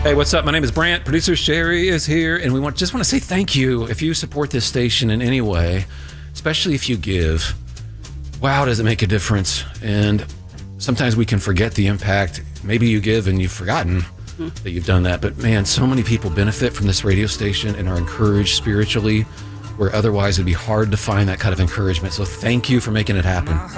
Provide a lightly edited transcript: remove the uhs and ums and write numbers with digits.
Hey, what's up? My name is Brant. Producer Sherry is here, and we just want to say thank you. If you support this station in any way, especially if you give, wow, does it make a difference? And sometimes we can forget the impact. Maybe you give and you've forgotten that you've done that. But man, so many people benefit from this radio station and are encouraged spiritually, where otherwise it'd be hard to find that kind of encouragement. So thank you for making it happen.